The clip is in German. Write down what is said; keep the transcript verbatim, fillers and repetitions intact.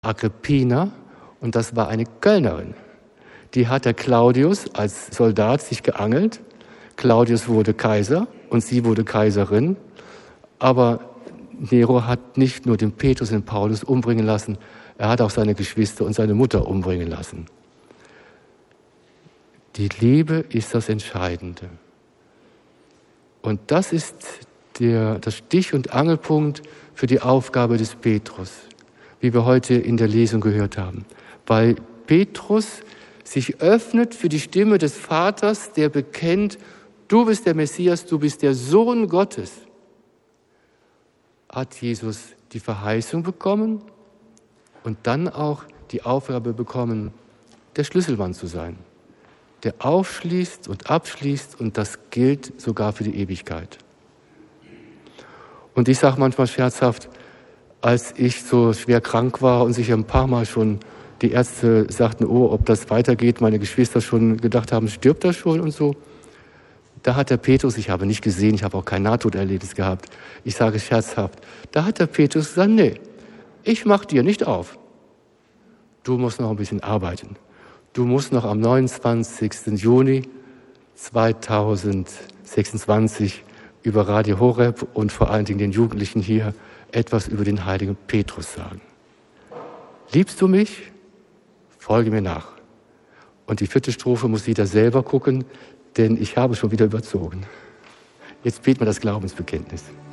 Agrippina, und das war eine Kölnerin. Die hat der Claudius als Soldat sich geangelt. Claudius wurde Kaiser und sie wurde Kaiserin. Aber Nero hat nicht nur den Petrus und den Paulus umbringen lassen, er hat auch seine Geschwister und seine Mutter umbringen lassen. Die Liebe ist das Entscheidende. Und das ist der, der Stich- und Angelpunkt für die Aufgabe des Petrus, wie wir heute in der Lesung gehört haben. Weil Petrus sich öffnet für die Stimme des Vaters, der bekennt, du bist der Messias, du bist der Sohn Gottes. Hat Jesus die Verheißung bekommen und dann auch die Aufgabe bekommen, der Schlüsselmann zu sein, der aufschließt und abschließt, und das gilt sogar für die Ewigkeit. Und ich sage manchmal scherzhaft, als ich so schwer krank war und sich ein paar Mal schon die Ärzte sagten, oh, ob das weitergeht, meine Geschwister schon gedacht haben, stirbt er schon und so. Da hat der Petrus, ich habe nicht gesehen, ich habe auch kein Nahtoderlebnis gehabt, ich sage scherzhaft, da hat der Petrus gesagt, nee, ich mach dir nicht auf. Du musst noch ein bisschen arbeiten. Du musst noch am neunundzwanzigsten Juni zweitausendsechsundzwanzig über Radio Horeb und vor allen Dingen den Jugendlichen hier etwas über den heiligen Petrus sagen. Liebst du mich? Folge mir nach. Und die vierte Strophe muss jeder selber gucken, denn ich habe schon wieder überzogen. Jetzt beten wir das Glaubensbekenntnis.